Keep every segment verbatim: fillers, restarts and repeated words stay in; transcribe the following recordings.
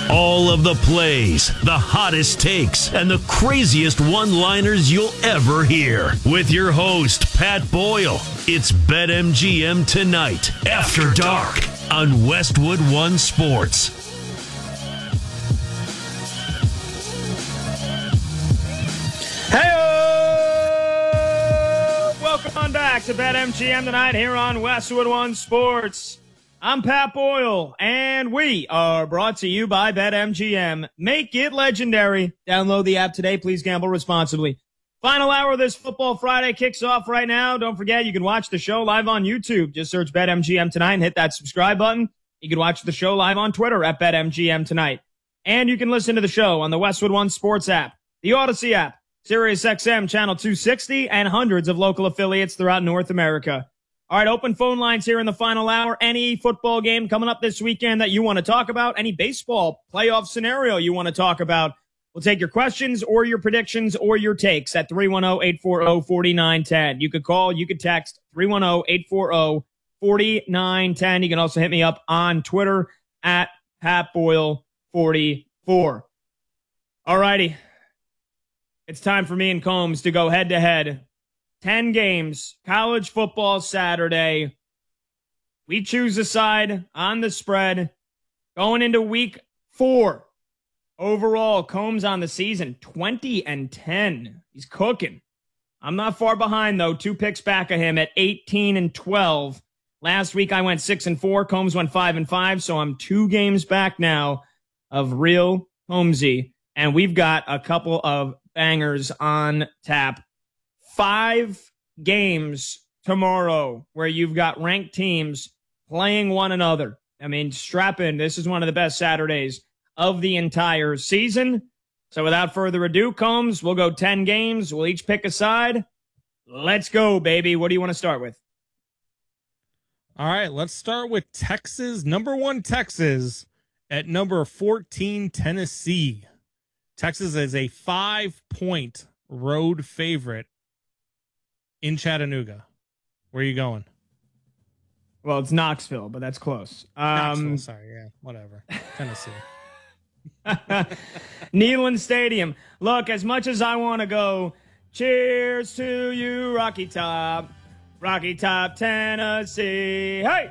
All of the plays, the hottest takes, and the craziest one-liners you'll ever hear. With your host, Pat Boyle. It's BetMGM Tonight, After Dark, on Westwood One Sports. Hey, welcome on back to BetMGM Tonight here on Westwood One Sports. I'm Pat Boyle, and we are brought to you by BetMGM. Make it legendary. Download the app today. Please gamble responsibly. Final hour of this Football Friday kicks off right now. Don't forget, you can watch the show live on YouTube. Just search BetMGM Tonight and hit that subscribe button. You can watch the show live on Twitter at BetMGM Tonight. And you can listen to the show on the Westwood One Sports app, the Odyssey app, SiriusXM Channel two sixty, and hundreds of local affiliates throughout North America. All right, open phone lines here in the final hour. Any football game coming up this weekend that you want to talk about? Any baseball playoff scenario you want to talk about? We'll take your questions or your predictions or your takes at three one zero, eight four zero, four nine one zero. You could call, you could text three one zero, eight four zero, four nine one zero. You can also hit me up on Twitter at Pat Boyle forty-four. All righty. It's time for me and Combs to go head-to-head. Ten games, college football Saturday. We choose a side on the spread. Going into week four. Overall, Combs on the season, twenty and ten. He's cooking. I'm not far behind, though. Two picks back of him at eighteen and twelve. Last week, I went six and four. Combs went five and five, so I'm two games back now of real Combsy. And we've got a couple of bangers on tap. Five games tomorrow where you've got ranked teams playing one another. I mean, strap in. This is one of the best Saturdays of the entire season. So without further ado, Combs, we'll go ten games. We'll each pick a side. Let's go, baby. What do you want to start with? All right, let's start with Texas. Number one, Texas at number fourteen, Tennessee. Texas is a five-point road favorite in Chattanooga. Where are you going? Well, it's Knoxville, but that's close. Um, Knoxville, sorry, yeah, whatever. Tennessee. Neyland Stadium. Look, as much as I want to go, cheers to you, Rocky Top. Rocky Top, Tennessee. Hey!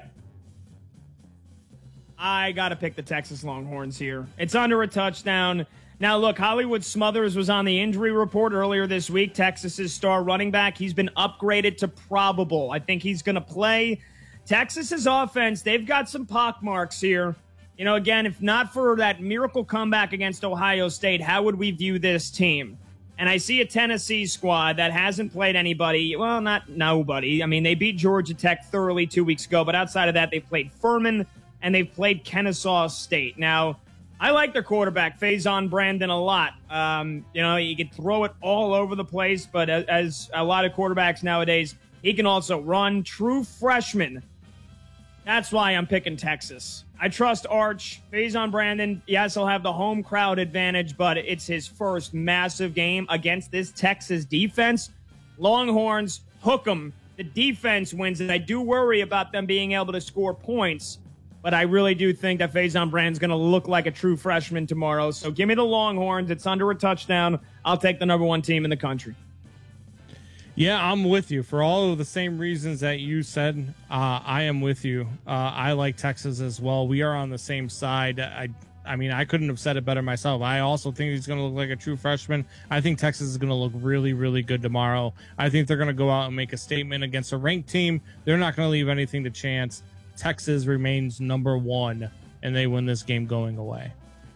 I got to pick the Texas Longhorns here. It's under a touchdown. Now, look, Hollywood Smothers was on the injury report earlier this week. Texas's star running back. He's been upgraded to probable. I think he's going to play. Texas's offense, they've got some pockmarks here. You know, again, if not for that miracle comeback against Ohio State, how would we view this team? And I see a Tennessee squad that hasn't played anybody. Well, not nobody. I mean, they beat Georgia Tech thoroughly two weeks ago, but outside of that, they've played Furman and they've played Kennesaw State. Now, I like their quarterback, Faison Brandon, a lot. Um, you know, he can throw it all over the place, but as, as a lot of quarterbacks nowadays, he can also run. True freshman. That's why I'm picking Texas. I trust Arch. Faison Brandon, yes, he'll have the home crowd advantage, but it's his first massive game against this Texas defense. Longhorns, hook 'em. The defense wins, and I do worry about them being able to score points. But I really do think that Faison Brandon's going to look like a true freshman tomorrow. So give me the Longhorns. It's under a touchdown. I'll take the number one team in the country. Yeah, I'm with you. For all of the same reasons that you said, uh, I am with you. Uh, I like Texas as well. We are on the same side. I I mean, I couldn't have said it better myself. I also think he's going to look like a true freshman. I think Texas is going to look really, really good tomorrow. I think they're going to go out and make a statement against a ranked team. They're not going to leave anything to chance. Texas remains number one, and they win this game going away.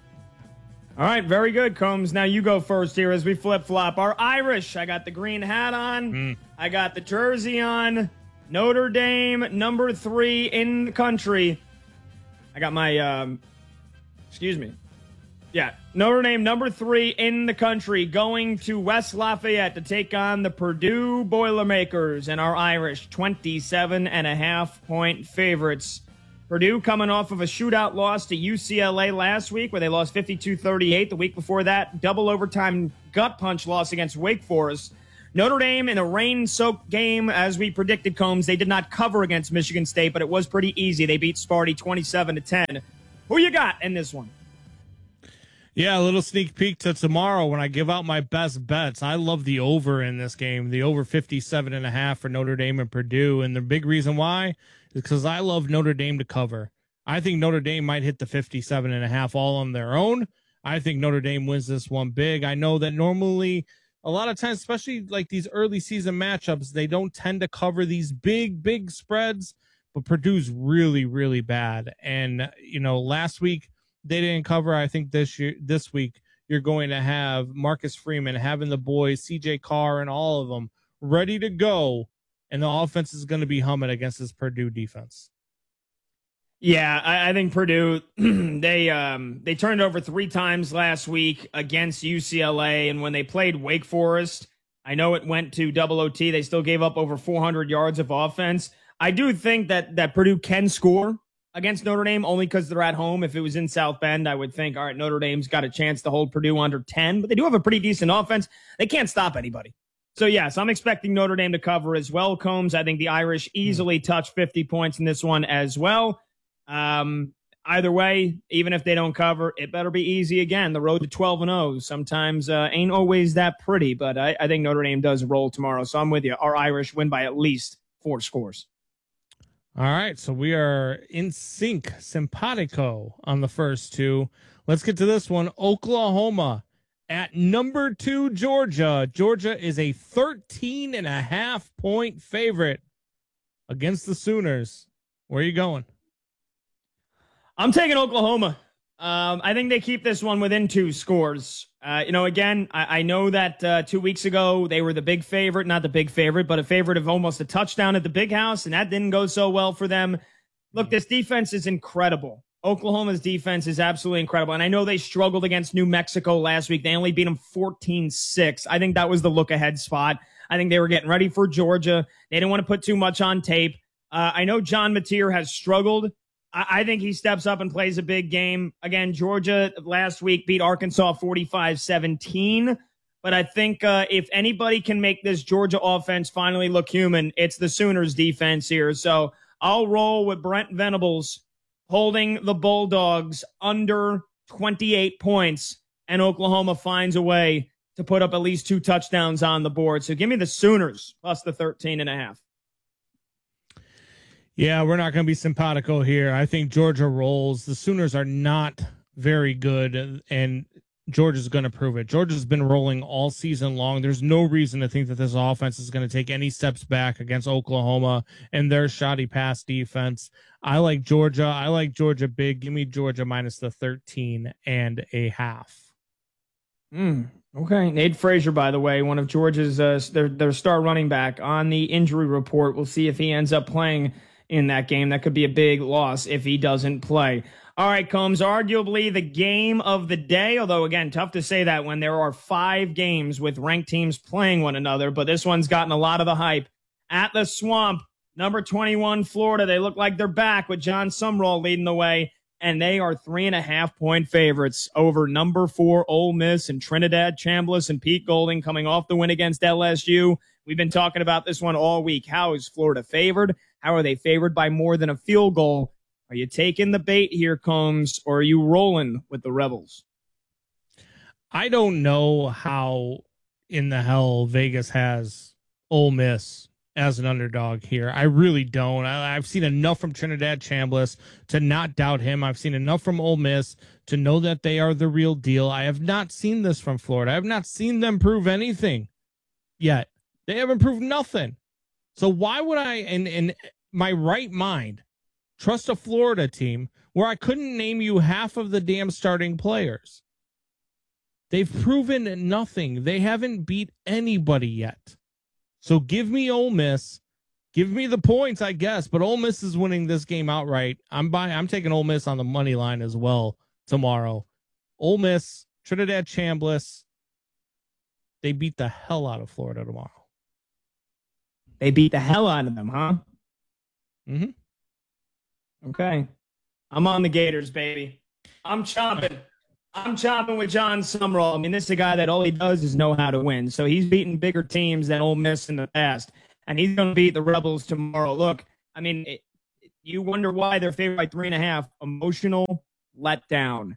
All right, very good, Combs. Now you go first here as we flip-flop. Our Irish, I got the green hat on. Mm. I got the jersey on. Notre Dame, number three in the country. I got my, um, excuse me. Yeah, Notre Dame, number three in the country, going to West Lafayette to take on the Purdue Boilermakers, and our Irish, twenty-seven and a half point favorites. Purdue coming off of a shootout loss to U C L A last week, where they lost fifty-two thirty-eight. The week before that, double overtime gut punch loss against Wake Forest. Notre Dame in a rain-soaked game, as we predicted, Combs. They did not cover against Michigan State, but it was pretty easy. They beat Sparty twenty-seven to ten. Who you got in this one? Yeah, a little sneak peek to tomorrow when I give out my best bets. I love the over in this game, the over fifty-seven and a half for Notre Dame and Purdue. And the big reason why is because I love Notre Dame to cover. I think Notre Dame might hit the fifty-seven and a half all on their own. I think Notre Dame wins this one big. I know that normally a lot of times, especially like these early season matchups, they don't tend to cover these big, big spreads, but Purdue's really, really bad. And, you know, last week they didn't cover. I think this year, this week, you're going to have Marcus Freeman having the boys, C J Carr and all of them ready to go. And the offense is going to be humming against this Purdue defense. Yeah, I, I think Purdue, they um, they turned over three times last week against U C L A, and when they played Wake Forest, I know it went to double O T. They still gave up over four hundred yards of offense. I do think that that Purdue can score against Notre Dame only because they're at home. If it was in South Bend, I would think, all right, Notre Dame's got a chance to hold Purdue under ten, but they do have a pretty decent offense. They can't stop anybody. So, yes, I'm expecting Notre Dame to cover as well, Combs. I think the Irish easily touch fifty points in this one as well. Um, either way, even if they don't cover, it better be easy again. The road to twelve and oh sometimes uh, ain't always that pretty, but I, I think Notre Dame does roll tomorrow. So I'm with you. Our Irish win by at least four scores. All right, so we are in sync, simpatico on the first two. Let's get to this one. Oklahoma at number two, Georgia. Georgia is a thirteen and a half point favorite against the Sooners. Where are you going? I'm taking Oklahoma. Um, I think they keep this one within two scores. Uh, you know, again, I, I know that uh, two weeks ago they were the big favorite, not the big favorite, but a favorite of almost a touchdown at the Big House, and that didn't go so well for them. Look, this defense is incredible. Oklahoma's defense is absolutely incredible, and I know they struggled against New Mexico last week. They only beat them fourteen six. I think that was the look-ahead spot. I think they were getting ready for Georgia. They didn't want to put too much on tape. Uh, I know John Mateer has struggled. I think he steps up and plays a big game. Again, Georgia last week beat Arkansas forty-five seventeen. But I think uh, if anybody can make this Georgia offense finally look human, it's the Sooners defense here. So I'll roll with Brent Venables holding the Bulldogs under twenty-eight points, and Oklahoma finds a way to put up at least two touchdowns on the board. So give me the Sooners plus the thirteen and a half. Yeah, we're not going to be simpatico here. I think Georgia rolls. The Sooners are not very good, and Georgia's going to prove it. Georgia's been rolling all season long. There's no reason to think that this offense is going to take any steps back against Oklahoma and their shoddy pass defense. I like Georgia. I like Georgia big. Give me Georgia minus the thirteen and a half. Mm, okay. Nate Frazier, by the way, one of Georgia's uh, their, their star running back on the injury report. We'll see if he ends up playing in that game. That could be a big loss if he doesn't play. All right, Combs, arguably the game of the day, although, again, tough to say that when there are five games with ranked teams playing one another, but this one's gotten a lot of the hype. At the Swamp, number twenty-one, Florida, they look like they're back with John Sumrall leading the way, and they are three and a half point favorites over number four, Ole Miss, and Trinidad Chambliss and Pete Golding coming off the win against L S U. We've been talking about this one all week. How is Florida favored? How are they favored by more than a field goal? Are you taking the bait here, Combs, or are you rolling with the Rebels? I don't know how in the hell Vegas has Ole Miss as an underdog here. I really don't. I, I've seen enough from Trinidad Chambliss to not doubt him. I've seen enough from Ole Miss to know that they are the real deal. I have not seen this from Florida. I have not seen them prove anything yet. They haven't proved nothing. So why would I, in, in my right mind, trust a Florida team where I couldn't name you half of the damn starting players? They've proven nothing. They haven't beat anybody yet. So give me Ole Miss. Give me the points, I guess. But Ole Miss is winning this game outright. I'm buying. I'm taking Ole Miss on the money line as well tomorrow. Ole Miss, Trinidad Chambliss. They beat the hell out of Florida tomorrow. They beat the hell out of them, huh? Mm-hmm. Okay. I'm on the Gators, baby. I'm chomping. I'm chomping with John Sumrall. I mean, this is a guy that all he does is know how to win. So he's beaten bigger teams than Ole Miss in the past. And he's going to beat the Rebels tomorrow. Look, I mean, it, you wonder why they're favored by three and a half. Emotional letdown.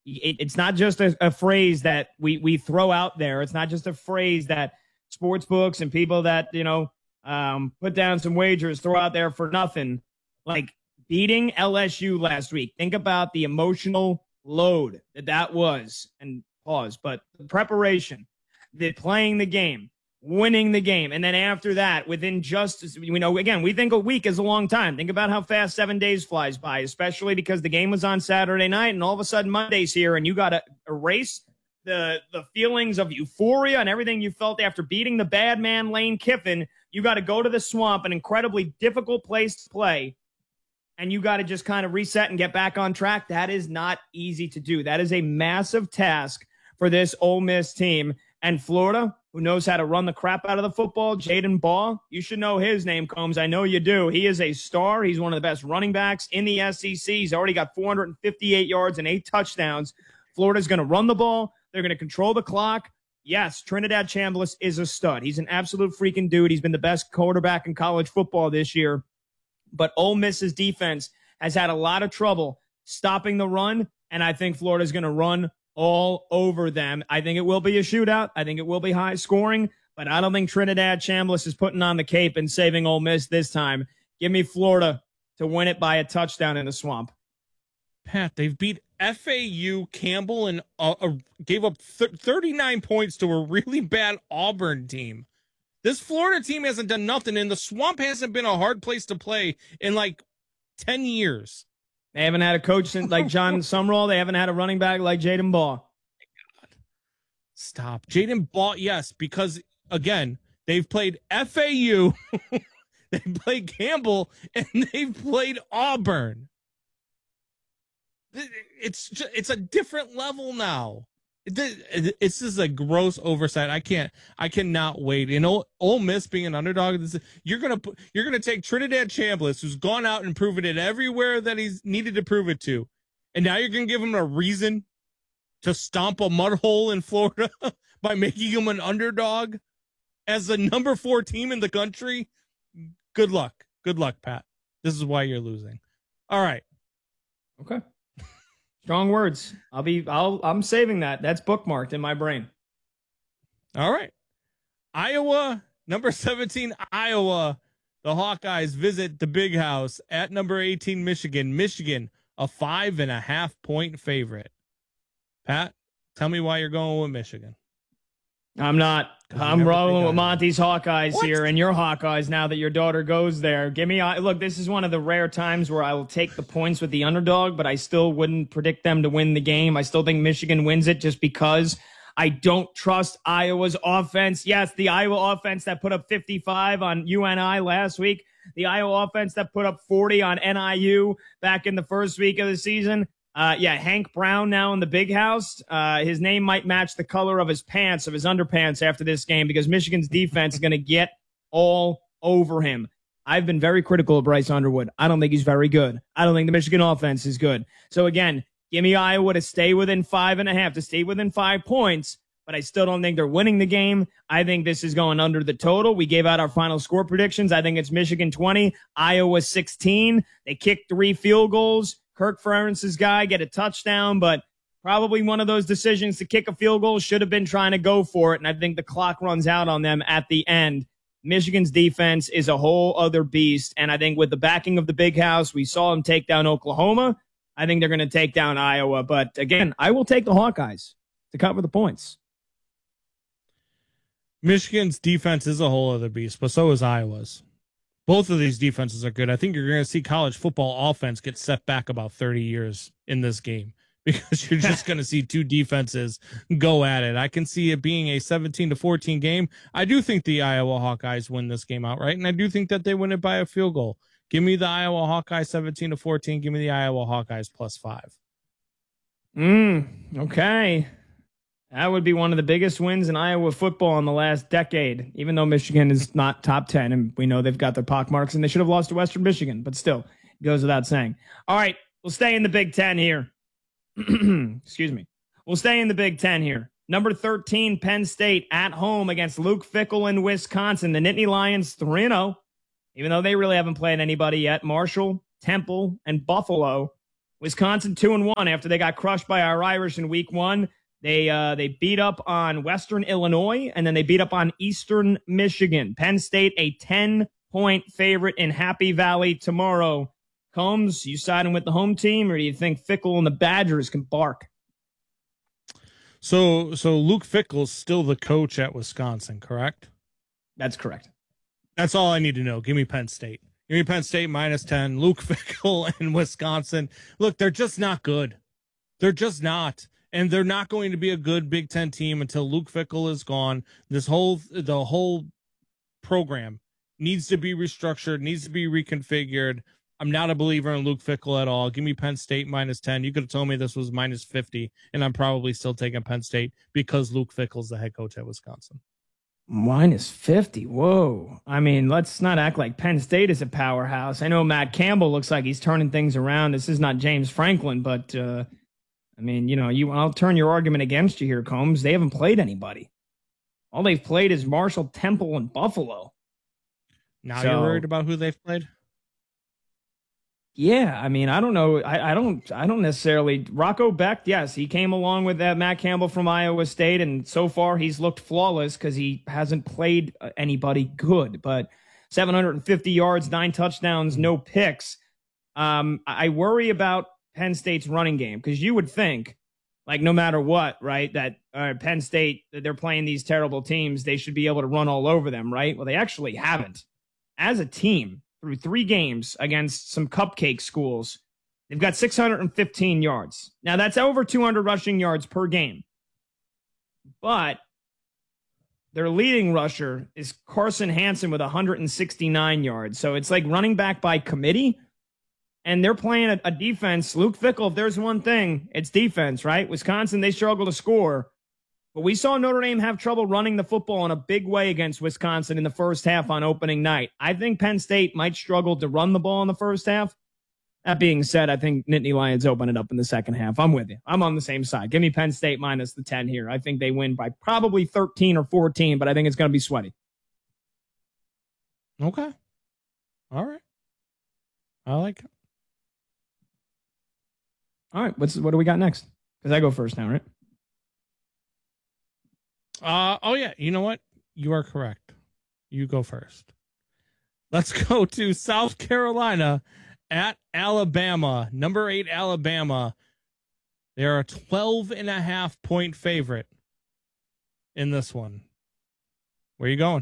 it, it's not just a, a phrase that we, we throw out there. It's not just a phrase that sports books and people that, you know, um, put down some wagers throw out there for nothing. Like beating L S U last week. Think about the emotional load that that was. And pause, but the preparation, the playing the game, winning the game. And then after that, within just, you know, again, we think a week is a long time. Think about how fast seven days flies by, especially because the game was on Saturday night and all of a sudden Monday's here and you got to erase the, the feelings of euphoria and everything you felt after beating the bad man Lane Kiffin. You got to go to the Swamp, an incredibly difficult place to play, and you got to just kind of reset and get back on track. That is not easy to do. That is a massive task for this Ole Miss team. And Florida, who knows how to run the crap out of the football, Jaden Ball, you should know his name, Combs. I know you do. He is a star. He's one of the best running backs in the S E C. He's already got four hundred fifty-eight yards and eight touchdowns. Florida's going to run the ball. They're going to control the clock. Yes, Trinidad Chambliss is a stud. He's an absolute freaking dude. He's been the best quarterback in college football this year. But Ole Miss's defense has had a lot of trouble stopping the run, and I think Florida's going to run all over them. I think it will be a shootout. I think it will be high scoring, but I don't think Trinidad Chambliss is putting on the cape and saving Ole Miss this time. Give me Florida to win it by a touchdown in the Swamp. Pat, they've beat F A U, Campbell, and uh, uh, gave up th- thirty-nine points to a really bad Auburn team. This Florida team hasn't done nothing, and the Swamp hasn't been a hard place to play in like ten years. They haven't had a coach since like John Sumrall. They haven't had a running back like Jaden Ball. God. Stop. Jaden Ball, yes, because, again, they've played F A U, they've played Campbell, and they've played Auburn. It's just, it's a different level now. It's just a gross oversight. I can't. I cannot wait. You know, Ole Miss being an underdog. This is, you're gonna you're gonna take Trinidad Chambliss, who's gone out and proven it everywhere that he's needed to prove it to, and now you're gonna give him a reason to stomp a mud hole in Florida by making him an underdog as the number four team in the country. Good luck. Good luck, Pat. This is why you're losing. All right. Okay. Strong words. I'll be, I'll, I'm saving that. That's bookmarked in my brain. All right. Iowa, number seventeen, Iowa. The Hawkeyes visit the Big House at number eighteen, Michigan. Michigan, a five and a half point favorite. Pat, tell me why you're going with Michigan. I'm not. I'm rolling with Monty's Hawkeyes what? here, and your Hawkeyes now that your daughter goes there. Give me, look, this is one of the rare times where I will take the points with the underdog, but I still wouldn't predict them to win the game. I still think Michigan wins it just because I don't trust Iowa's offense. Yes, the Iowa offense that put up fifty-five on U N I last week, the Iowa offense that put up forty on N I U back in the first week of the season. Uh, yeah, Hank Brown now in the Big House. Uh, his name might match the color of his pants, of his underpants after this game, because Michigan's defense is going to get all over him. I've been very critical of Bryce Underwood. I don't think he's very good. I don't think the Michigan offense is good. So again, give me Iowa to stay within five and a half, to stay within five points, but I still don't think they're winning the game. I think this is going under the total. We gave out our final score predictions. I think it's Michigan twenty, Iowa sixteen. They kicked three field goals. Kirk Ferentz's guy get a touchdown, but probably one of those decisions to kick a field goal should have been trying to go for it, and I think the clock runs out on them at the end. Michigan's defense is a whole other beast, and I think with the backing of the Big House, we saw them take down Oklahoma. I think they're going to take down Iowa, but again, I will take the Hawkeyes to cover the points. Michigan's defense is a whole other beast, but so is Iowa's. Both of these defenses are good. I think you're going to see college football offense get set back about thirty years in this game because you're just going to see two defenses go at it. I can see it being a seventeen to fourteen game. I do think the Iowa Hawkeyes win this game outright, and I do think that they win it by a field goal. Give me the Iowa Hawkeyes seventeen to fourteen. Give me the Iowa Hawkeyes plus five. Mm, okay. That would be one of the biggest wins in Iowa football in the last decade, even though Michigan is not top ten, and we know they've got their pockmarks, and they should have lost to Western Michigan, but still, it goes without saying. All right, we'll stay in the Big Ten here. Excuse me. We'll stay in the Big Ten here. Number thirteen, Penn State at home against Luke Fickell in Wisconsin. The Nittany Lions three and oh, even though they really haven't played anybody yet. Marshall, Temple, and Buffalo Wisconsin two and one after they got crushed by our Irish in week one. They uh, they beat up on Western Illinois, and then they beat up on Eastern Michigan. Penn State, a ten-point favorite in Happy Valley tomorrow. Combs, you siding with the home team, or do you think Fickell and the Badgers can bark? So, so Luke Fickell's still the coach at Wisconsin, correct? That's correct. That's all I need to know. Give me Penn State. Give me Penn State minus ten. Luke Fickell and Wisconsin. Look, they're just not good. They're just not. And they're not going to be a good Big Ten team until Luke Fickell is gone. This whole the whole program needs to be restructured, needs to be reconfigured. I'm not a believer in Luke Fickell at all. Give me Penn State minus ten. You could have told me this was minus fifty, and I'm probably still taking Penn State because Luke Fickell's the head coach at Wisconsin. Minus fifty. Whoa. I mean, let's not act like Penn State is a powerhouse. I know Matt Campbell looks like he's turning things around. This is not James Franklin, but uh, I mean, you know, you I'll turn your argument against you here, Combs. They haven't played anybody. All they've played is Marshall, Temple, and Buffalo. Now So- you're worried about who they've played? Yeah, I mean, I don't know. I, I don't. I don't necessarily. Rocco Becht, yes, he came along with that Matt Campbell from Iowa State, and so far he's looked flawless because he hasn't played uh, anybody good. But seven hundred fifty yards, nine touchdowns, no picks. Um, I I worry about Penn State's running game because you would think, like, no matter what, right, that uh, Penn State, that they're playing these terrible teams, they should be able to run all over them, right? Well, they actually haven't. As a team, through three games against some cupcake schools, they've got six hundred fifteen yards. Now, that's over two hundred rushing yards per game. But their leading rusher is Carson Hansen with one hundred sixty-nine yards. So it's like running back by committee. And they're playing a, a defense. Luke Fickell, if there's one thing, it's defense, right? Wisconsin, they struggle to score. But we saw Notre Dame have trouble running the football in a big way against Wisconsin in the first half on opening night. I think Penn State might struggle to run the ball in the first half. That being said, I think Nittany Lions open it up in the second half. I'm with you. I'm on the same side. Give me Penn State minus the ten here. I think they win by probably thirteen or fourteen, but I think it's going to be sweaty. Okay. All right. I like it. All right. What's what do we got next? Because I go first now, right? Uh, oh, yeah. You know what? You are correct. You go first. Let's go to South Carolina at Alabama. Number eight, Alabama. They're a twelve and a half point favorite in this one. Where are you going?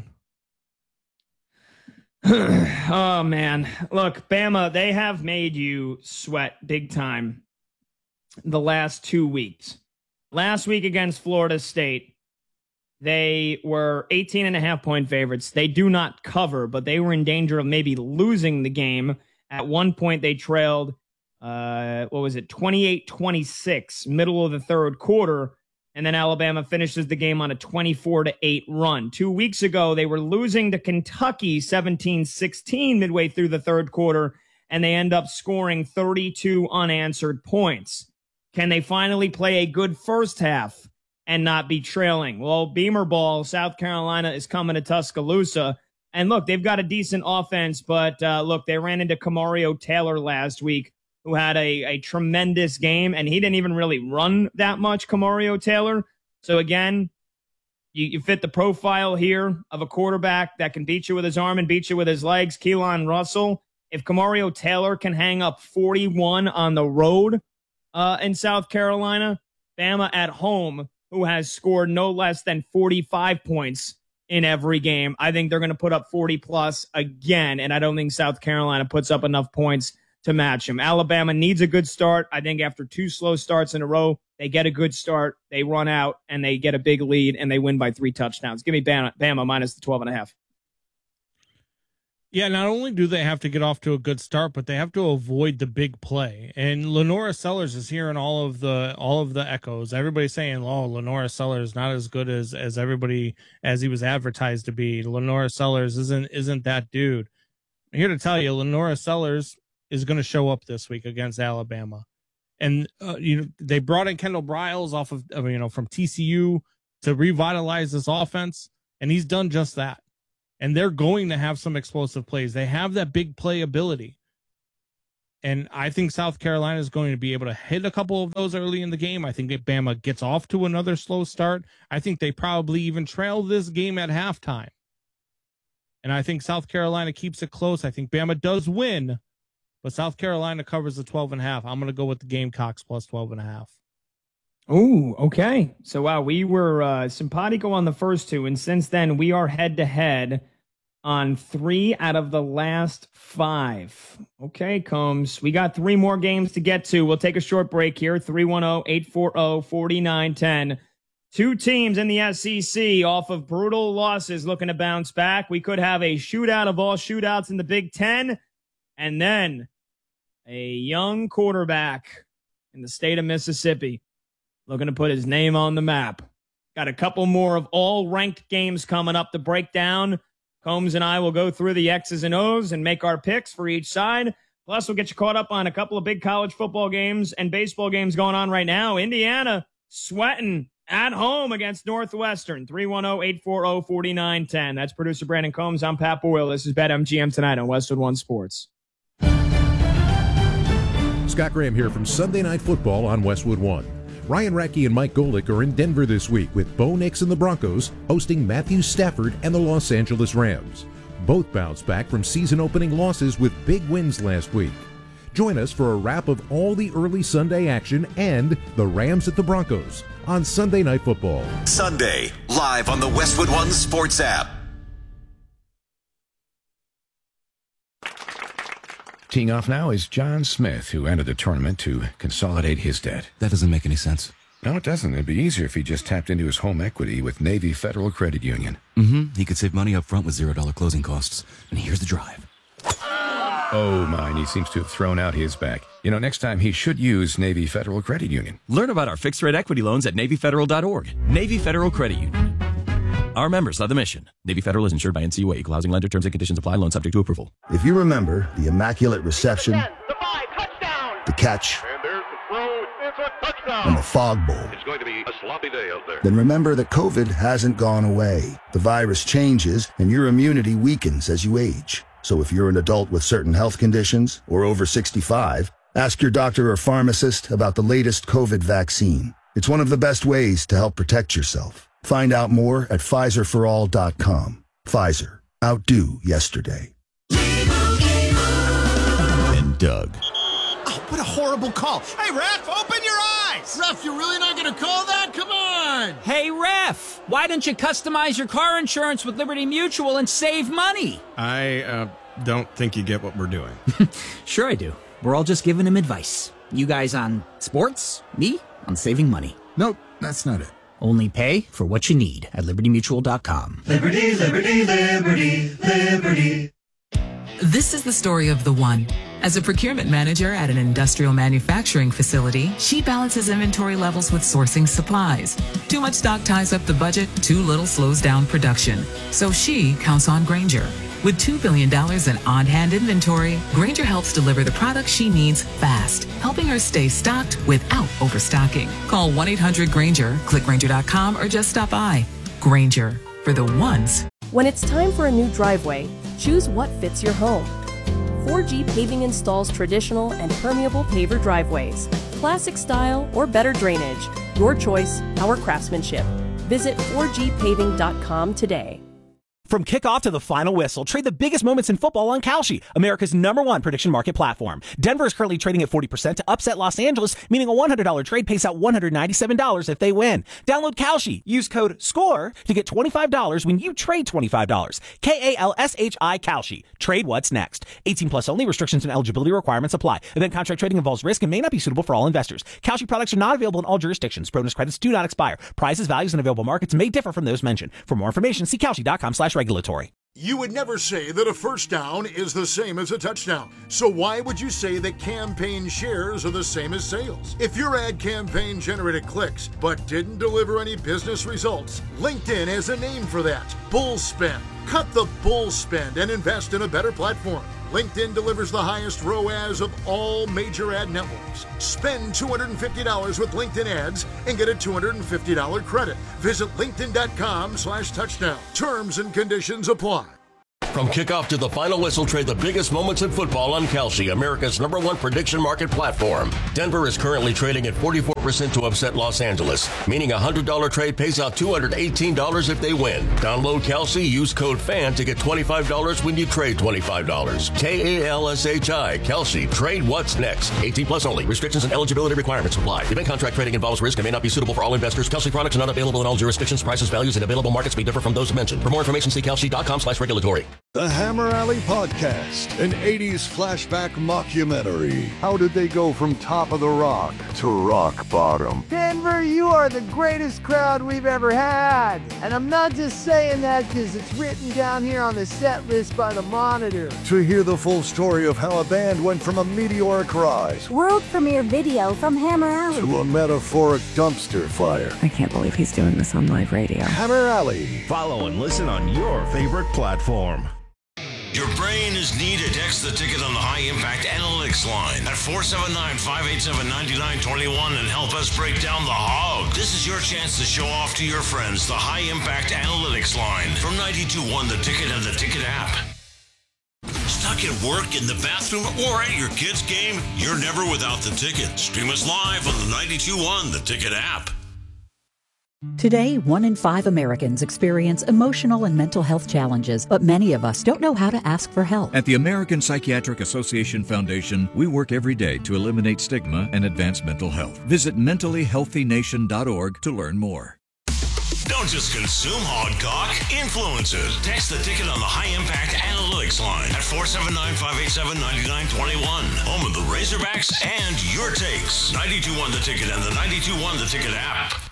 Oh, man. Look, Bama, they have made you sweat big time the last two weeks. Last week against Florida State, they were eighteen and a half point favorites. They do not cover, but they were in danger of maybe losing the game. At one point, they trailed, uh, what was it, twenty-eight twenty-six, middle of the third quarter. And then Alabama finishes the game on a twenty-four to eight run. Two weeks ago, they were losing to Kentucky seventeen sixteen midway through the third quarter, and they end up scoring thirty-two unanswered points. Can they finally play a good first half and not be trailing? Well, Beamer Ball, South Carolina is coming to Tuscaloosa. And look, they've got a decent offense, but uh, look, they ran into Kamario Taylor last week, who had a, a tremendous game, and he didn't even really run that much, Kamario Taylor. So again, you, you fit the profile here of a quarterback that can beat you with his arm and beat you with his legs, Keelan Russell. If Kamario Taylor can hang up forty-one on the road uh, in South Carolina, Bama at home, who has scored no less than forty-five points in every game, I think they're going to put up forty plus again, and I don't think South Carolina puts up enough points to match him. Alabama needs a good start. I think after two slow starts in a row, they get a good start, they run out, and they get a big lead, and they win by three touchdowns. Give me Bama, Bama minus the twelve and a half. Yeah, not only do they have to get off to a good start, but they have to avoid the big play. And Lenora Sellers is hearing all of the all of the echoes. Everybody's saying, "Oh, Lenora Sellers not as good as as everybody as he was advertised to be. Lenora Sellers isn't isn't that dude." I'm here to tell you, Lenora Sellers is going to show up this week against Alabama. And uh, you know, they brought in Kendall Briles off of uh, you know from T C U to revitalize this offense, and he's done just that. And they're going to have some explosive plays. They have that big play ability. And I think South Carolina is going to be able to hit a couple of those early in the game. I think if Bama gets off to another slow start, I think they probably even trail this game at halftime. And I think South Carolina keeps it close. I think Bama does win, but South Carolina covers the twelve and a half. I'm going to go with the Gamecocks plus twelve and a half. Ooh, okay. So, wow, we were uh, simpatico on the first two, and since then we are head-to-head on three out of the last five. Okay, Combs. We got three more games to get to. We'll take a short break here. three one zero, eight four zero, four nine one zero. Two teams in the S E C off of brutal losses looking to bounce back. We could have a shootout of all shootouts in the Big Ten, and then a young quarterback in the state of Mississippi looking to put his name on the map. Got a couple more of all ranked games coming up to break down. Combs and I will go through the X's and O's and make our picks for each side. Plus, we'll get you caught up on a couple of big college football games and baseball games going on right now. Indiana sweating at home against Northwestern. three one zero, eight four zero, four nine one zero. That's producer Brandon Combs. I'm Pat Boyle. This is BetMGM Tonight on Westwood One Sports. Scott Graham here from Sunday Night Football on Westwood One. Ryan Rackey and Mike Golick are in Denver this week with Bo Nix and the Broncos hosting Matthew Stafford and the Los Angeles Rams. Both bounced back from season-opening losses with big wins last week. Join us for a wrap of all the early Sunday action and the Rams at the Broncos on Sunday Night Football. Sunday, live on the Westwood One Sports app. Teeing off now is John Smith, who entered the tournament to consolidate his debt. That doesn't make any sense. No, it doesn't. It'd be easier if he just tapped into his home equity with Navy Federal Credit Union. Mm-hmm. He could save money up front with zero dollar closing costs. And here's the drive. Oh, my, he seems to have thrown out his back. You know, next time he should use Navy Federal Credit Union. Learn about our fixed-rate equity loans at Navy Federal dot org. Navy Federal Credit Union. Our members love the mission. Navy Federal is insured by N C U A. Equal housing lender. Terms and conditions apply. Loan subject to approval. If you remember the immaculate reception, the, five, touchdown. the catch, and there's the throw. It's a touchdown. and the fog bowl, it's going to be a sloppy day out there. Then remember that COVID hasn't gone away. The virus changes, and your immunity weakens as you age. So if you're an adult with certain health conditions or over sixty-five, ask your doctor or pharmacist about the latest COVID vaccine. It's one of the best ways to help protect yourself. Find out more at Pfizer for all dot com. Pfizer. Outdo yesterday. And Doug. Oh, what a horrible call. Hey, ref, open your eyes. Ref, you're really not going to call that? Come on. Hey, ref, why don't you customize your car insurance with Liberty Mutual and save money? I uh, don't think you get what we're doing. Sure I do. We're all just giving him advice. You guys on sports, me on saving money. Nope, that's not it. Only pay for what you need at Liberty Mutual dot com. Liberty, Liberty, Liberty, Liberty. This is the story of the one. As a procurement manager at an industrial manufacturing facility, she balances inventory levels with sourcing supplies. Too much stock ties up the budget, too little slows down production. So she counts on Grainger. With two billion dollars in on-hand inventory, Grainger helps deliver the products she needs fast, helping her stay stocked without overstocking. Call one eight hundred Grainger, click Grainger dot com, or just stop by. Grainger, for the ones. When it's time for a new driveway, choose what fits your home. four G Paving installs traditional and permeable paver driveways, classic style or better drainage. Your choice, our craftsmanship. Visit four G paving dot com today. From kickoff to the final whistle, trade the biggest moments in football on Kalshi, America's number one prediction market platform. Denver is currently trading at forty percent to upset Los Angeles, meaning a one hundred dollars trade pays out one hundred ninety-seven dollars if they win. Download Kalshi. Use code SCORE to get twenty-five dollars when you trade twenty-five dollars. K A L S H I Kalshi. Trade what's next. eighteen plus only. Restrictions and eligibility requirements apply. Event contract trading involves risk and may not be suitable for all investors. Kalshi products are not available in all jurisdictions. Bonus credits do not expire. Prices, values, and available markets may differ from those mentioned. For more information, see Kalshi dot com slash regulatory. You would never say that a first down is the same as a touchdown. So why would you say that campaign shares are the same as sales? If your ad campaign generated clicks but didn't deliver any business results, LinkedIn has a name for that. Bull spend. Cut the bull spend and invest in a better platform. LinkedIn delivers the highest R O A S of all major ad networks. Spend two hundred fifty dollars with LinkedIn ads and get a two hundred fifty dollars credit. Visit linkedin dot com slash touchdown. Terms and conditions apply. From kickoff to the final whistle, trade the biggest moments in football on Kalshi, America's number one prediction market platform. Denver is currently trading at forty-four percent to upset Los Angeles, meaning a one hundred dollars trade pays out two hundred eighteen dollars if they win. Download Kalshi, use code FAN to get twenty-five dollars when you trade twenty-five dollars. K A L S H I, Kalshi. Trade what's next. eighteen plus only. Restrictions and eligibility requirements apply. Event contract trading involves risk and may not be suitable for all investors. Kalshi products are not available in all jurisdictions. Prices, values, and available markets may differ from those mentioned. For more information, see kalshi.com slash regulatory. The Hammer Alley Podcast, an eighties flashback mockumentary. How did they go from top of the rock to rock bottom? Denver, you are the greatest crowd we've ever had. And I'm not just saying that because it's written down here on the set list by the Monitor. To hear the full story of how a band went from a meteoric rise, world premiere video from Hammer Alley, to a metaphoric dumpster fire. I can't believe he's doing this on live radio. Hammer Alley. Follow and listen on your favorite platform. Your brain is needed. Text the ticket on the High Impact Analytics line at four seven nine, five eight seven, nine nine two one and help us break down the hog. This is your chance to show off to your friends the High Impact Analytics line from ninety-two point one The Ticket and the Ticket app. Stuck at work, in the bathroom, or at your kid's game? You're never without the Ticket. Stream us live on the ninety-two point one The Ticket app. Today, one in five Americans experience emotional and mental health challenges, but many of us don't know how to ask for help. At the American Psychiatric Association Foundation, we work every day to eliminate stigma and advance mental health. Visit mentally healthy nation dot org to learn more. Don't just consume Hogcock, influence it. Text the ticket on the High Impact Analytics line at four seven nine, five eight seven, nine nine two one. Home of the Razorbacks and your takes. ninety-two point one The Ticket and the ninety-two point one The Ticket app.